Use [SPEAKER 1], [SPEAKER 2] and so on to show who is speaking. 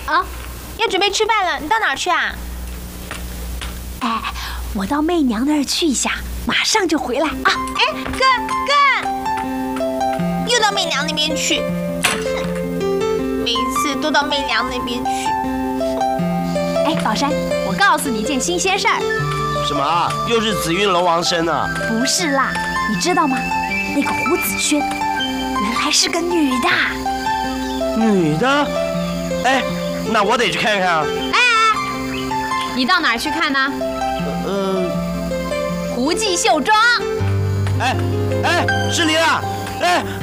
[SPEAKER 1] 啊，要准备吃饭了，你到哪儿去啊？
[SPEAKER 2] 哎，我到媚娘那儿去一下，马上就回来啊！
[SPEAKER 1] 哎，哥，又到媚娘那边去，每一次都到媚娘那边去。
[SPEAKER 2] 哎，宝山，我告诉你一件新鲜事儿。
[SPEAKER 3] 什么啊？又是紫韵龙王生啊？
[SPEAKER 2] 不是啦，你知道吗？那个胡子轩原来是个女的。
[SPEAKER 3] 女的？哎，那我得去看看啊。
[SPEAKER 1] 你到哪儿去看呢？
[SPEAKER 2] 胡记绣庄。
[SPEAKER 3] 哎，是你啦！哎，